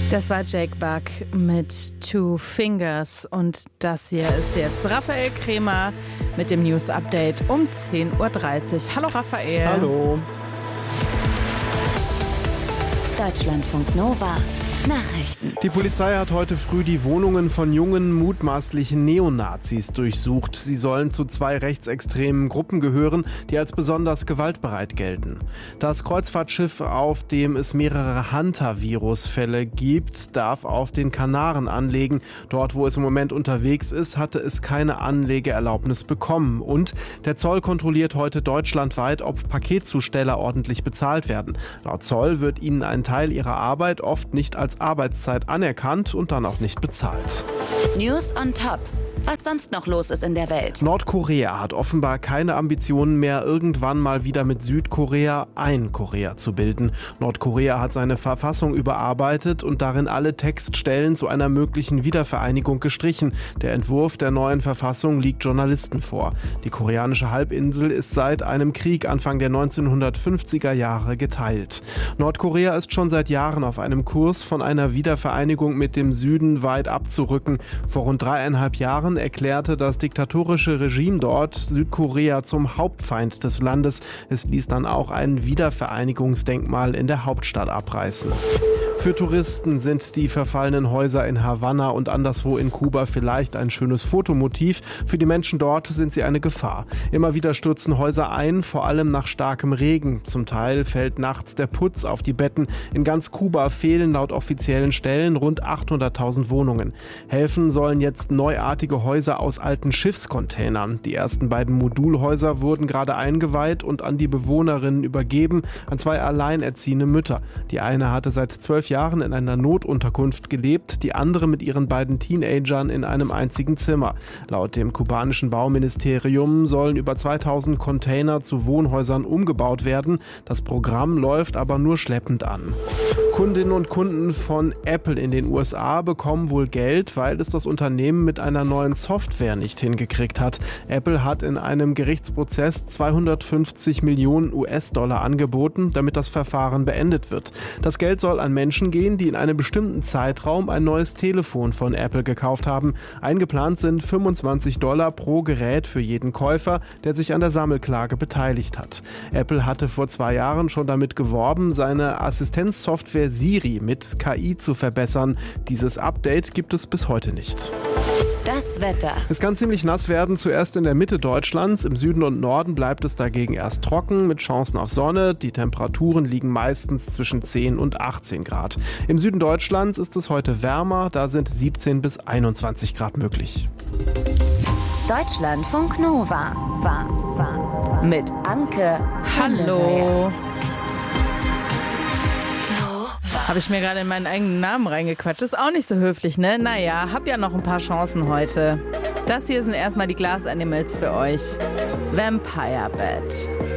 Das war Jake Buck mit Two Fingers und das hier ist jetzt Raphael Krämer mit dem News Update um 10.30 Uhr. Hallo Raphael. Hallo. Deutschlandfunk Nova. Nachrichten. Die Polizei hat heute früh die Wohnungen von jungen, mutmaßlichen Neonazis durchsucht. Sie sollen zu 2 rechtsextremen Gruppen gehören, die als besonders gewaltbereit gelten. Das Kreuzfahrtschiff, auf dem es mehrere Hunter-Virus-Fälle gibt, darf auf den Kanaren anlegen. Dort, wo es im Moment unterwegs ist, hatte es keine Anlegeerlaubnis bekommen. Und der Zoll kontrolliert heute deutschlandweit, ob Paketzusteller ordentlich bezahlt werden. Laut Zoll wird ihnen ein Teil ihrer Arbeit oft nicht als Arbeitszeit anerkannt und dann auch nicht bezahlt. News on top. Was sonst noch los ist in der Welt. Nordkorea hat offenbar keine Ambitionen mehr, irgendwann mal wieder mit Südkorea ein Korea zu bilden. Nordkorea hat seine Verfassung überarbeitet und darin alle Textstellen zu einer möglichen Wiedervereinigung gestrichen. Der Entwurf der neuen Verfassung liegt Journalisten vor. Die koreanische Halbinsel ist seit einem Krieg Anfang der 1950er Jahre geteilt. Nordkorea ist schon seit Jahren auf einem Kurs, von einer Wiedervereinigung mit dem Süden weit abzurücken. Vor rund 3,5 Jahren erklärte das diktatorische Regime dort Südkorea zum Hauptfeind des Landes. Es ließ dann auch ein Wiedervereinigungsdenkmal in der Hauptstadt abreißen. Für Touristen sind die verfallenen Häuser in Havanna und anderswo in Kuba vielleicht ein schönes Fotomotiv. Für die Menschen dort sind sie eine Gefahr. Immer wieder stürzen Häuser ein, vor allem nach starkem Regen. Zum Teil fällt nachts der Putz auf die Betten. In ganz Kuba fehlen laut offiziellen Stellen rund 800.000 Wohnungen. Helfen sollen jetzt neuartige Häuser aus alten Schiffscontainern. Die ersten beiden Modulhäuser wurden gerade eingeweiht und an die Bewohnerinnen übergeben, an 2 alleinerziehende Mütter. Die eine hatte seit 12 Jahren in einer Notunterkunft gelebt, die andere mit ihren beiden Teenagern in einem einzigen Zimmer. Laut dem kubanischen Bauministerium sollen über 2000 Container zu Wohnhäusern umgebaut werden. Das Programm läuft aber nur schleppend an. Kundinnen und Kunden von Apple in den USA bekommen wohl Geld, weil es das Unternehmen mit einer neuen Software nicht hingekriegt hat. Apple hat in einem Gerichtsprozess 250 Millionen US-Dollar angeboten, damit das Verfahren beendet wird. Das Geld soll an Menschen gehen, die in einem bestimmten Zeitraum ein neues Telefon von Apple gekauft haben. Eingeplant sind $25 pro Gerät für jeden Käufer, der sich an der Sammelklage beteiligt hat. Apple hatte vor 2 Jahren schon damit geworben, seine Assistenzsoftware Siri mit KI zu verbessern. Dieses Update gibt es bis heute nicht. Das Wetter. Es kann ziemlich nass werden, zuerst in der Mitte Deutschlands. Im Süden und Norden bleibt es dagegen erst trocken, mit Chancen auf Sonne. Die Temperaturen liegen meistens zwischen 10 und 18 Grad. Im Süden Deutschlands ist es heute wärmer, da sind 17 bis 21 Grad möglich. Deutschlandfunk Nova. Mit Anke. Hallo. Habe ich mir gerade in meinen eigenen Namen reingequatscht. Ist auch nicht so höflich, ne? Naja, hab ja noch ein paar Chancen heute. Das hier sind erstmal die Glasanimals für euch. Vampire Bed.